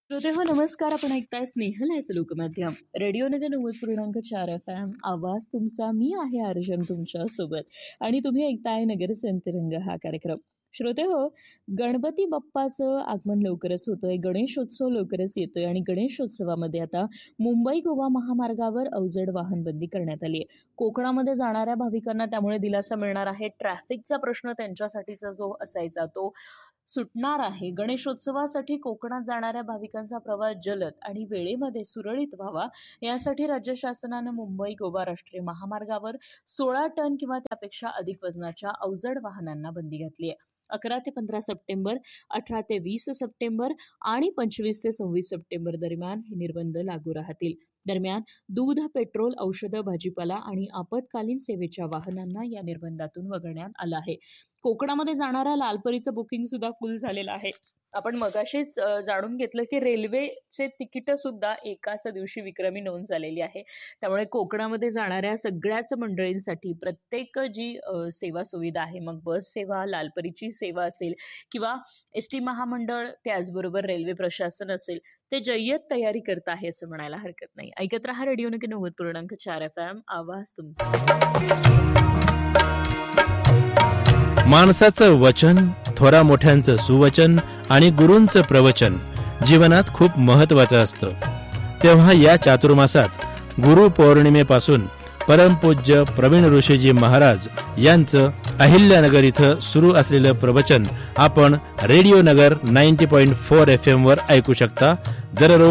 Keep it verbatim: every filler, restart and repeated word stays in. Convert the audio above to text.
श्रोते हो नमस्कार. आपण ऐकताय स्नेहल आहे लोकमाध्यम रेडिओ नगर नव्वद पूर्णांक चार एफ एम. आवाज तुमचा. मी आहे अर्जन तुमच्या सोबत आणि तुम्ही ऐकताय नगर संतरंग हा कार्यक्रम. श्रोते हो, गणपती बाप्पाचं आगमन लवकरच होतोय, गणेशोत्सव लवकरच येतोय आणि गणेशोत्सवामध्ये आता मुंबई गोवा महामार्गावर अवजड वाहनबंदी करण्यात आली आहे. कोकणामध्ये जाणाऱ्या भाविकांना त्यामुळे दिलासा मिळणार आहे. ट्रॅफिकचा प्रश्न त्यांच्यासाठीचा जो असायचा तो सुटणार आहे. गणेशोत्सवासाठी कोकणात जाणाऱ्या भाविकांचा प्रवास जलद आणि वेळेमध्ये सुरळीत व्हावा यासाठी राज्य शासनानं मुंबई गोवा राष्ट्रीय महामार्गावर सोळा टन किंवा त्यापेक्षा अधिक वजनाच्या अवजड वाहनांना बंदी घातली आहे. अकरा ते पंधरा सप्टेंबर, अठरा ते वीस सप्टेंबर आणि पंचवीस ते सव्वीस सप्टेंबर दरम्यान हे निर्बंध लागू राहतील. दरम्यान दूध, पेट्रोल, औषधं, भाजीपाला आणि आपत्कालीन सेवेच्या वाहनांना या निर्बंधातून वगळण्यात आलं आहे. कोकणामध्ये जाणाऱ्या लालपरीचं बुकिंग सुद्धा फुल झालेलं आहे. आपण मगाशीच अ, जाणून घेतलं की रेल्वेचे तिकीट सुद्धा एकाच दिवशी विक्रमी नोंद झालेली आहे. त्यामुळे कोकणामध्ये जाणाऱ्या सगळ्याच मंडळींसाठी प्रत्येक जी अ, सेवा सुविधा आहे, मग बस सेवा, लालपरीची सेवा असेल किंवा एस टी महामंडळ, त्याचबरोबर रेल्वे प्रशासन असेल, ते जय्यत तयारी करत आहे असं म्हणायला हरकत नाही. ऐकत रहा रेडिओ नगर नव्वद पूर्णांक चार एफ एम. आवाज तुमचा. माणसाचं वचन, थोरा मोठ्यांचं सुवचन आणि गुरूंचं प्रवचन जीवनात खूप महत्वाचं असतं. तेव्हा या चातुर्मासात गुरु पौर्णिमेपासून परमपूज्य प्रवीण ऋषीजी महाराज यांचं अहिल्यानगर इथं सुरू असलेलं प्रवचन आपण रेडिओ नगर नव्वद पॉईंट चार एफ एम वर ऐकू शकता. दररोज